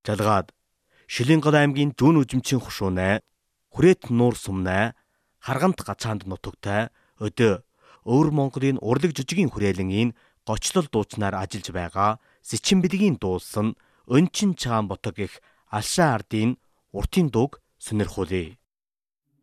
Жалгаад Шилэнгол аймгийн зүүн үзэмчийн хушуунай, Хүрээт нуур сумнай, Харгант гацаанд нутагтай өдөө Өвөр Монголын урлаг жижигийн хүрээлэн гочлол дууцнаар ажиллаж байгаа Сэчин бэлгийн дуулсан Өнчин Чаан Ботог гэх алшаа ардын уртын дууг сонирхуулъя.